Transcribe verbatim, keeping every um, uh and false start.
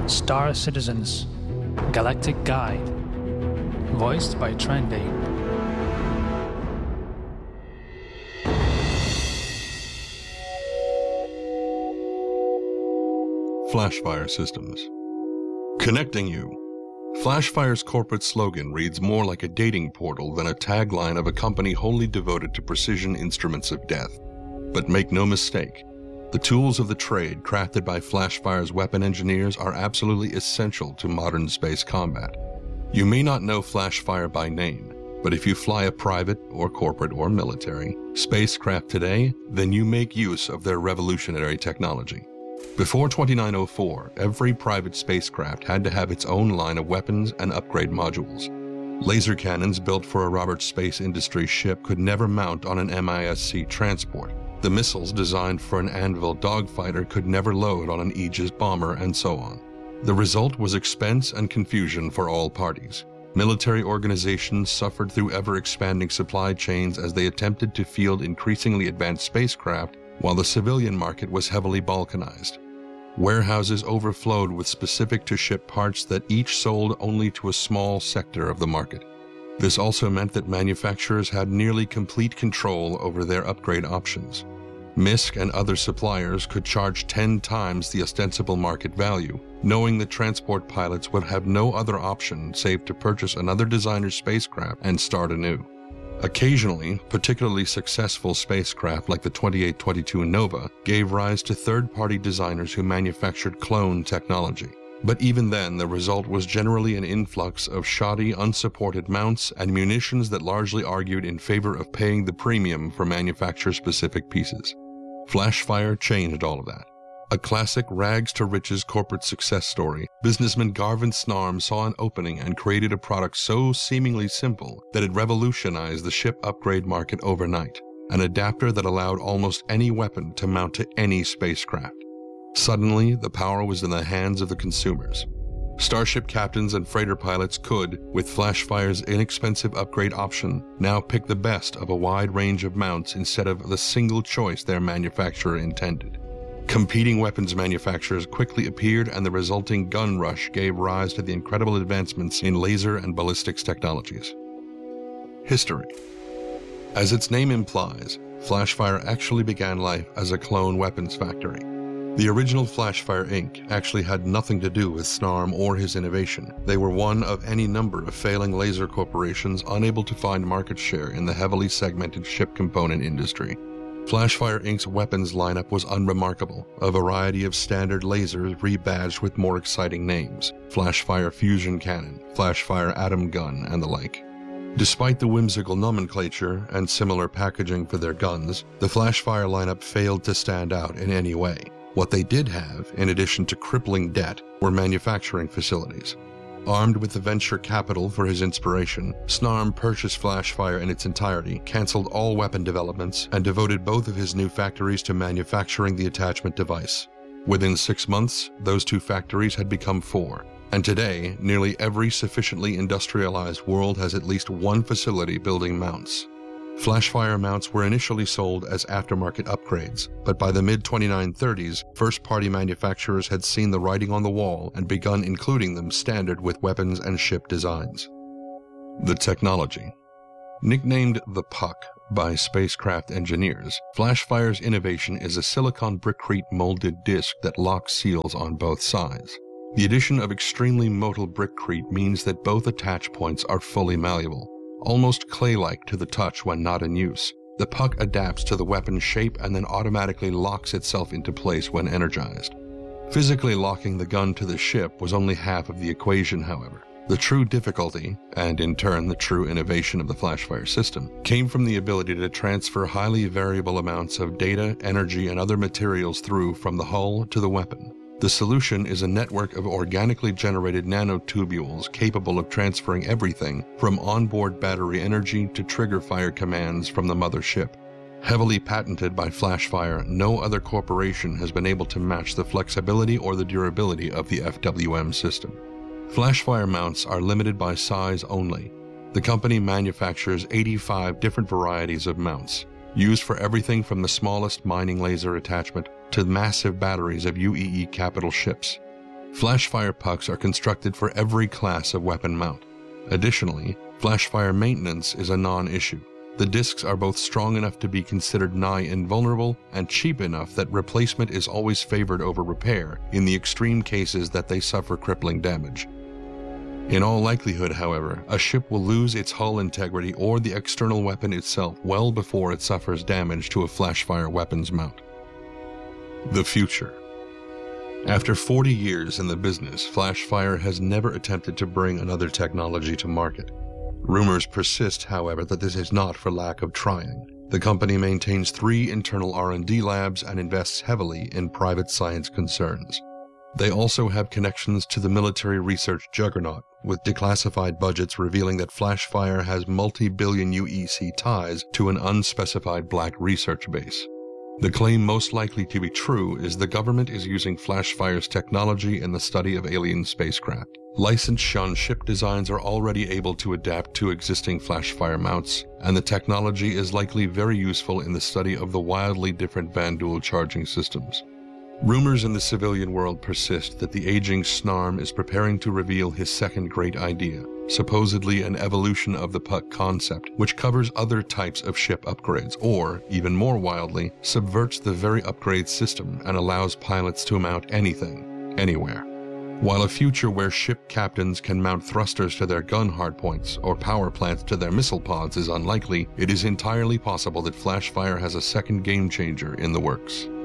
Star Citizens Galactic Guide, voiced by Trending. Flashfire Systems. Connecting you. Flashfire's corporate slogan reads more like a dating portal than a tagline of a company wholly devoted to precision instruments of death. But make no mistake, the tools of the trade crafted by Flashfire's weapon engineers are absolutely essential to modern space combat. You may not know Flashfire by name, but if you fly a private or corporate or military spacecraft today, then you make use of their revolutionary technology. Before twenty-nine oh four, every private spacecraft had to have its own line of weapons and upgrade modules. Laser cannons built for a Roberts Space Industries ship could never mount on an M I S C transport. The missiles designed for an Anvil dogfighter could never load on an Aegis bomber, and so on. The result was expense and confusion for all parties. Military organizations suffered through ever-expanding supply chains as they attempted to field increasingly advanced spacecraft, while the civilian market was heavily balkanized. Warehouses overflowed with specific-to-ship parts that each sold only to a small sector of the market. This also meant that manufacturers had nearly complete control over their upgrade options. M I S C and other suppliers could charge ten times the ostensible market value, knowing that transport pilots would have no other option save to purchase another designer's spacecraft and start anew. Occasionally, particularly successful spacecraft like the twenty-eight twenty-two Nova gave rise to third-party designers who manufactured clone technology. But even then, the result was generally an influx of shoddy, unsupported mounts and munitions that largely argued in favor of paying the premium for manufacturer-specific pieces. Flashfire changed all of that. A classic rags-to-riches corporate success story, businessman Garvin Snarm saw an opening and created a product so seemingly simple that it revolutionized the ship upgrade market overnight, an adapter that allowed almost any weapon to mount to any spacecraft. Suddenly, the power was in the hands of the consumers. Starship captains and freighter pilots could, with Flashfire's inexpensive upgrade option, now pick the best of a wide range of mounts instead of the single choice their manufacturer intended. Competing weapons manufacturers quickly appeared, and the resulting gun rush gave rise to the incredible advancements in laser and ballistics technologies. History. As its name implies, Flashfire actually began life as a clone weapons factory. The original Flashfire Incorporated actually had nothing to do with Snarm or his innovation. They were one of any number of failing laser corporations unable to find market share in the heavily segmented ship component industry. Flashfire Incorporated's weapons lineup was unremarkable, a variety of standard lasers rebadged with more exciting names: Flashfire Fusion Cannon, Flashfire Atom Gun, and the like. Despite the whimsical nomenclature and similar packaging for their guns, the Flashfire lineup failed to stand out in any way. What they did have, in addition to crippling debt, were manufacturing facilities. Armed with the venture capital for his inspiration, Snarm purchased Flashfire in its entirety, canceled all weapon developments, and devoted both of his new factories to manufacturing the attachment device. Within six months, those two factories had become four, and today, nearly every sufficiently industrialized world has at least one facility building mounts. Flashfire mounts were initially sold as aftermarket upgrades, but by the mid twenty-nine thirties, first-party manufacturers had seen the writing on the wall and begun including them standard with weapons and ship designs. The technology. Nicknamed the Puck by spacecraft engineers, Flashfire's innovation is a silicon brickcrete molded disc that locks seals on both sides. The addition of extremely motile brickcrete means that both attach points are fully malleable. Almost clay-like to the touch when not in use, the Puck adapts to the weapon's shape and then automatically locks itself into place when energized. Physically locking the gun to the ship was only half of the equation, however. The true difficulty, and in turn the true innovation of the Flashfire system, came from the ability to transfer highly variable amounts of data, energy, and other materials through from the hull to the weapon. The solution is a network of organically generated nanotubules capable of transferring everything from onboard battery energy to trigger fire commands from the mothership. Heavily patented by Flashfire, no other corporation has been able to match the flexibility or the durability of the F W M system. Flashfire mounts are limited by size only. The company manufactures eighty-five different varieties of mounts, used for everything from the smallest mining laser attachment to massive batteries of U E E capital ships. Flashfire pucks are constructed for every class of weapon mount. Additionally, flashfire maintenance is a non-issue. The discs are both strong enough to be considered nigh invulnerable and cheap enough that replacement is always favored over repair in the extreme cases that they suffer crippling damage. In all likelihood, however, a ship will lose its hull integrity or the external weapon itself well before it suffers damage to a flashfire weapons mount. The future. After forty years in the business, Flashfire has never attempted to bring another technology to market. Rumors persist, however, that this is not for lack of trying. The company maintains three internal R and D labs and invests heavily in private science concerns. They also have connections to the military research juggernaut, with declassified budgets revealing that Flashfire has multi-billion U E C ties to an unspecified black research base. The claim most likely to be true is the government is using Flashfire's technology in the study of alien spacecraft. Licensed Shun ship designs are already able to adapt to existing Flashfire mounts, and the technology is likely very useful in the study of the wildly different Vanduul charging systems. Rumors in the civilian world persist that the aging Snarm is preparing to reveal his second great idea, supposedly an evolution of the puck concept, which covers other types of ship upgrades, or, even more wildly, subverts the very upgrade system and allows pilots to mount anything, anywhere. While a future where ship captains can mount thrusters to their gun hardpoints or power plants to their missile pods is unlikely, it is entirely possible that Flashfire has a second game changer in the works.